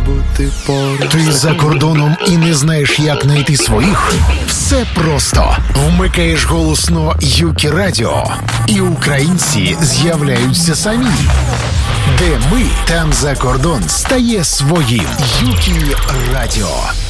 бути поруч. Ти за кордоном і не знаєш, як знайти своїх? Все просто. Вмикаєш голосно Юкі Радіо, і українці з'являються самі. Де ми, там за кордон стає своїм. Юкі Радіо.